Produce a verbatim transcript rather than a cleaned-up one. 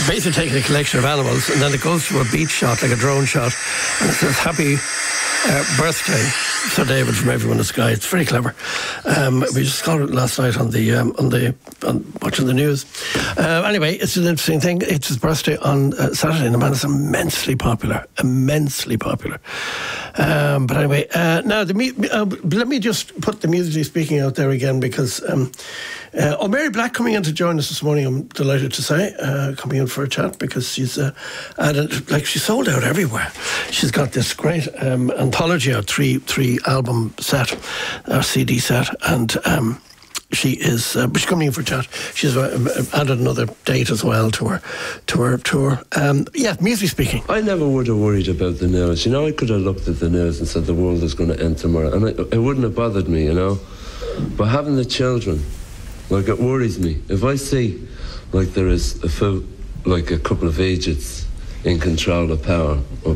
basically taking a collection of animals, and then it goes to a beach shot, like a drone shot, and it says happy uh, birthday, Sir David, from everyone in the sky. It's very clever. Um, we just got it last night on the um, on the on watching the news. Uh, anyway, it's an interesting thing. It's his birthday on uh, Saturday, and the man is immensely popular, immensely popular. Um, but anyway, uh, now the mu- uh, let me just put the musically speaking out there again, because um, uh, oh, Mary Black coming in to join us this morning. I'm delighted to say, uh, coming in for a chat, because she's uh, added, like, she's sold out everywhere. She's got this great um, anthology out, three three album set, or C D set, and um, she is uh, she's coming in for a chat. She's uh, added another date as well to her to her tour. Um, yeah, musically speaking, I never would have worried about the news. You know, I could have looked at the news and said the world is going to end tomorrow, and it, it wouldn't have bothered me, you know. But having the children, like, it worries me. If I see, like, there is a few, like a couple of agents in control of power, or